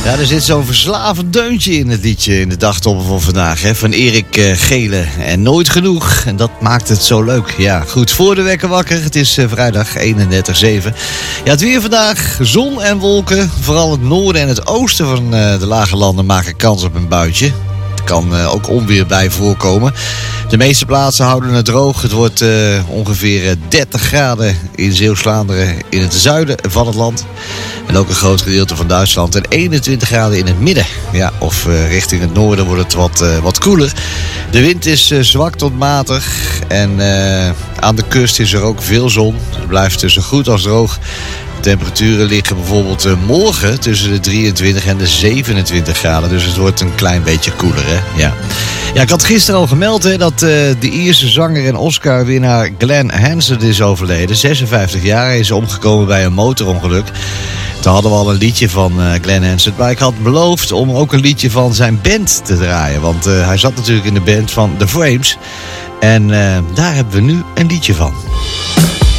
Ja, er zit zo'n verslavend deuntje in het liedje in de dagtoppen van vandaag. Hè, van Erik Gele. En nooit genoeg. En dat maakt het zo leuk. Ja, goed. Voor de wekker wakker. Het is vrijdag 31/7. Ja, het weer vandaag. Zon en wolken. Vooral het noorden en het oosten van de lage landen maken kans op een buitje. Er kan ook onweer bij voorkomen. De meeste plaatsen houden het droog. Het wordt ongeveer 30 graden in Zeeuws-Vlaanderen in het zuiden van het land. En ook een groot gedeelte van Duitsland. En 21 graden in het midden. Ja, of richting het noorden wordt het wat koeler. De wind is zwak tot matig. En aan de kust is er ook veel zon. Het blijft dus zo goed als droog. De temperaturen liggen bijvoorbeeld morgen tussen de 23 en de 27 graden. Dus het wordt een klein beetje koeler, hè? Ja. Ja, ik had gisteren al gemeld dat de Ierse zanger en Oscar-winnaar Glen Hansard is overleden. 56 jaar. Hij is omgekomen bij een motorongeluk. Toen hadden we al een liedje van Glen Hansard. Maar ik had beloofd om ook een liedje van zijn band te draaien. Want hij zat natuurlijk in de band van The Frames. En daar hebben we nu een liedje van.